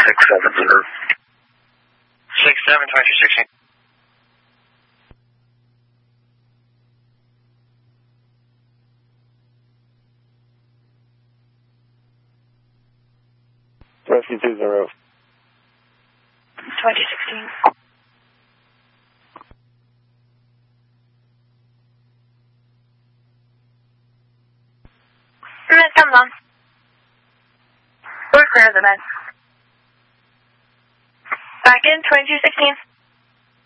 670. 67, 2216. Rescue 20. 2016. Come on. We're clear of the men. Back in 2216.